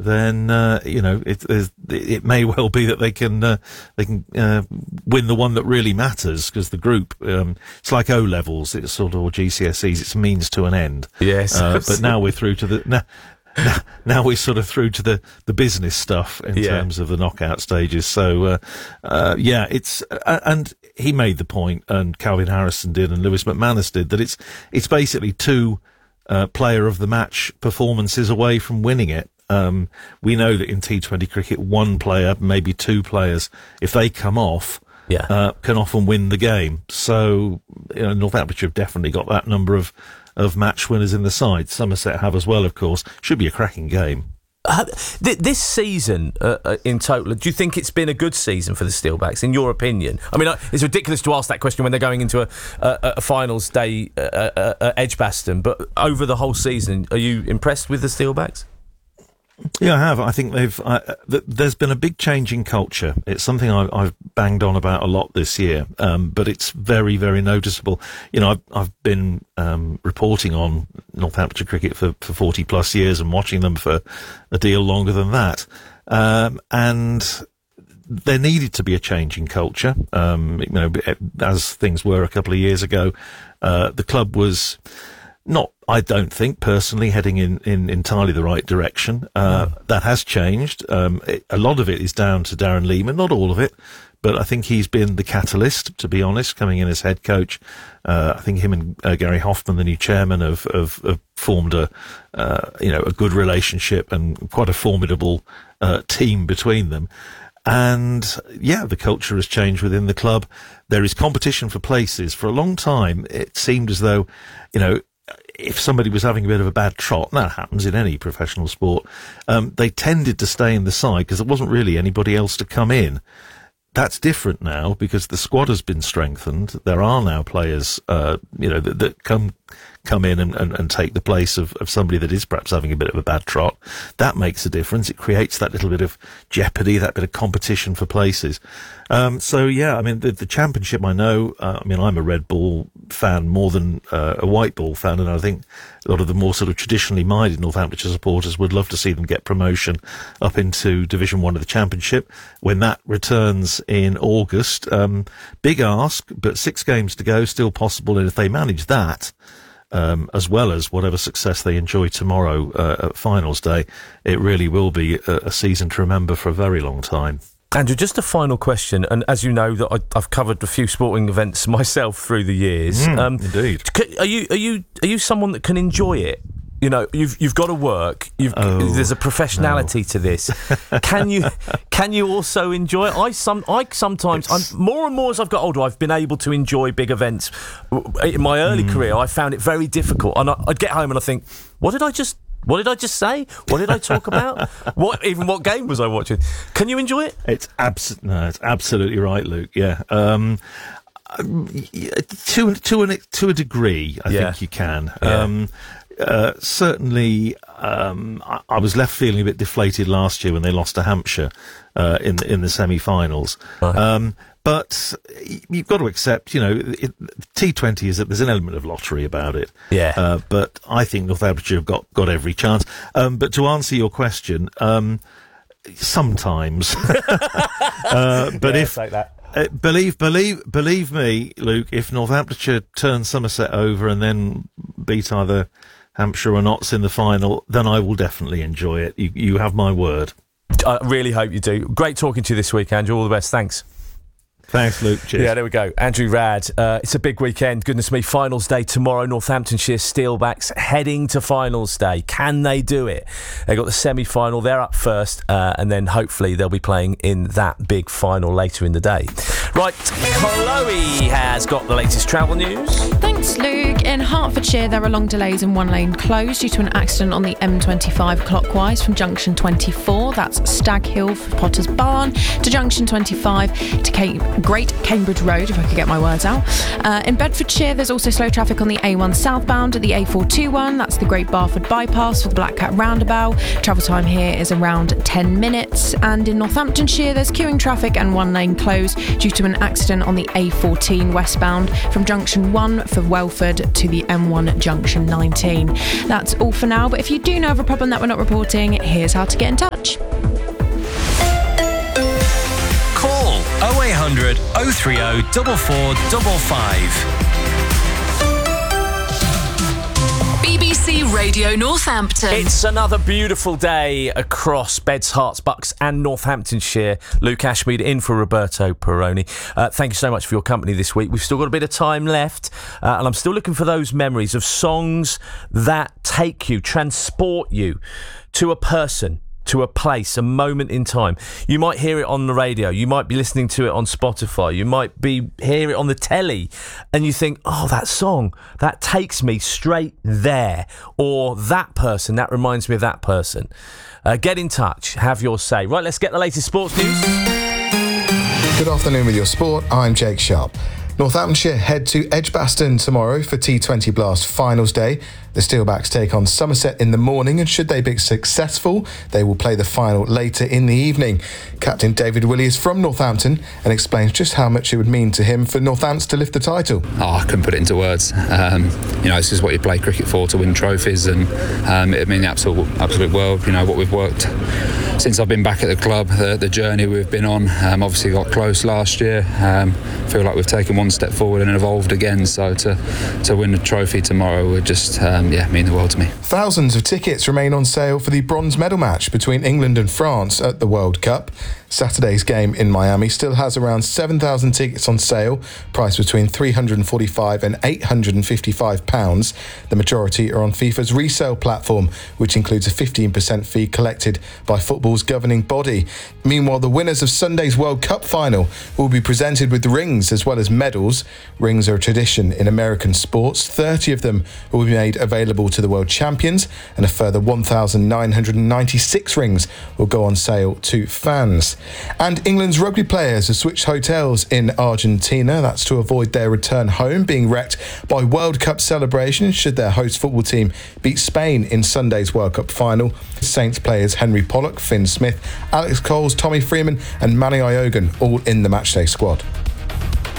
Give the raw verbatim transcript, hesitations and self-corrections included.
then uh, you know it, it may well be that they can uh, they can uh, win the one that really matters, because the group um, it's like O levels, it's sort of, or G C S Es, it's a means to an end. Yes, uh, but now we're through to the now, now, now we're sort of through to the, the business stuff in yeah. terms of the knockout stages. So uh, uh, yeah, it's uh, and he made the point, and Calvin Harrison did, and Lewis McManus did, that it's it's basically two uh, player of the match performances away from winning it. Um, we know that in T twenty cricket, one player, maybe two players, if they come off, yeah. uh, can often win the game. So, you know, Northamptonshire have definitely got that number of, of match winners in the side. Somerset have as well, of course. Should be a cracking game. Uh, th- this season, uh, uh, in total, do you think it's been a good season for the Steelbacks, in your opinion? I mean, uh, it's ridiculous to ask that question when they're going into a, a, a finals day uh, uh, at Edgbaston, but over the whole season, are you impressed with the Steelbacks? Yeah, I have. I think they've. Uh, th- there's been a big change in culture. It's something I've, I've banged on about a lot this year, um, but it's very, very noticeable. You know, I've, I've been um, reporting on Northamptonshire cricket for, for forty plus years and watching them for a deal longer than that, um, and there needed to be a change in culture. Um, you know, as things were a couple of years ago, uh, the club was not, I don't think, personally heading in, in entirely the right direction. Uh, mm. That has changed. Um, it, a lot of it is down to Darren Lehman, not all of it, but I think he's been the catalyst, to be honest, coming in as head coach. Uh, I think him and uh, Gary Hoffman, the new chairman, have, have, have formed a, uh, you know, a good relationship and quite a formidable uh, team between them. And yeah, the culture has changed within the club. There is competition for places. For a long time, it seemed as though, you know, if somebody was having a bit of a bad trot, and that happens in any professional sport, um, they tended to stay in the side because there wasn't really anybody else to come in. That's different now because the squad has been strengthened. There are now players, uh, you know, that, that come come in and, and, and take the place of, of somebody that is perhaps having a bit of a bad trot. That makes a difference. It creates that little bit of jeopardy, that bit of competition for places. Um, so, yeah, I mean, the, the championship, I know, uh, I mean, I'm a red ball fan more than uh, a white ball fan, and I think a lot of the more sort of traditionally minded Northamptonshire supporters would love to see them get promotion up into Division One of the Championship when that returns in August. Um, big ask, but six games to go, still possible, and if they manage that, Um, as well as whatever success they enjoy tomorrow uh, at finals day, it really will be a, a season to remember for a very long time. Andrew, just a final question, and as you know, that I, I've covered a few sporting events myself through the years. Mm, um, indeed. Are you are you are you someone that can enjoy it? You know, you've you've got to work. You've, oh, there's a professionality no. to this. Can you can you also enjoy it? I some I sometimes I'm more and more as I've got older, I've been able to enjoy big events. In my early mm. career, I found it very difficult, and I, I'd get home and I think, what did I just what did I just say? What did I talk about? What even what game was I watching? Can you enjoy it? It's abs- no, it's absolutely right, Luke. Yeah. Um, to to an, to a degree, I yeah. think you can. Yeah. Um, Uh, certainly, um, I, I was left feeling a bit deflated last year when they lost to Hampshire uh, in the, in the semi-finals. Right. Um, but you've got to accept, you know, it, T twenty is that there's an element of lottery about it. Yeah. Uh, but I think Northamptonshire have got, got every chance. Um, but to answer your question, um, sometimes. uh, but yeah, if take that. Uh, believe, believe, believe me, Luke, if Northamptonshire turn Somerset over and then beat either Hampshire or Notts in the final, then I will definitely enjoy it. You, you have my word. I really hope you do. Great talking to you this week, Andrew. All the best. Thanks. Thanks, Luke. Cheers. Yeah, there we go. Andrew Radd. Uh, it's a big weekend. Goodness me. Finals day tomorrow. Northamptonshire Steelbacks heading to finals day. Can they do it? They got the semi-final. They're up first, uh, and then hopefully they'll be playing in that big final later in the day. Right, Chloe has got the latest travel news. Thanks, Luke. In Hertfordshire, there are long delays in one lane closed due to an accident on the M twenty-five clockwise from junction twenty-four. That's Stag Hill for Potter's Barn to junction twenty-five to Cape. Great Cambridge Road, if I could get my words out. Uh, in Bedfordshire, there's also slow traffic on the A one southbound at the A four twenty-one. That's the Great Barford bypass for the Black Cat roundabout. Travel time here is around ten minutes. And in Northamptonshire, there's queuing traffic and one lane closed due to to an accident on the A fourteen westbound from junction one for Welford to the M one junction nineteen. That's all for now, but if you do know of a problem that we're not reporting, here's how to get in touch. Call oh eight hundred, oh three oh, four four five five. B B C Radio Northampton. It's another beautiful day across Beds, Herts, Bucks and Northamptonshire. Luke Ashmead in for Roberto Perroni. Uh, thank you so much for your company this week. We've still got a bit of time left uh, and I'm still looking for those memories of songs that take you, transport you to a person, to a place, a moment in time. You might hear it on the radio, you might be listening to it on Spotify, you might be hear it on the telly and you think, oh, that song, that takes me straight there, or that person, that reminds me of that person. Uh, get in touch, have your say. Right, let's get the latest sports news. Good afternoon with your sport, I'm Jake Sharp. Northamptonshire head to Edgbaston tomorrow for T twenty Blast Finals Day. The Steelbacks take on Somerset in the morning, and should they be successful, they will play the final later in the evening. Captain David Willey is from Northampton and explains just how much it would mean to him for Northants to lift the title. Oh, I couldn't put it into words. Um, you know, this is what you play cricket for, to win trophies, and um, it means the absolute, absolute world. You know, what we've worked since I've been back at the club, the, the journey we've been on. Um, obviously got close last year. Um, feel like we've taken one step forward and evolved again. So to to win the trophy tomorrow would just um, yeah mean the world to me. Thousands of tickets remain on sale for the bronze medal match between England and France at the World Cup. Saturday's game in Miami still has around seven thousand tickets on sale, priced between three hundred forty-five and eight hundred fifty-five pounds. The majority are on FIFA's resale platform, which includes a fifteen percent fee collected by football's governing body. Meanwhile, the winners of Sunday's World Cup final will be presented with rings as well as medals. Rings are a tradition in American sports. thirty of them will be made available to the world champions, and a further one thousand nine hundred ninety-six rings will go on sale to fans. And England's rugby players have switched hotels in Argentina. That's to avoid their return home being wrecked by World Cup celebrations should their host football team beat Spain in Sunday's World Cup final. Saints players Henry Pollock, Finn Smith, Alex Coles, Tommy Freeman and Manny Iogan all in the matchday squad.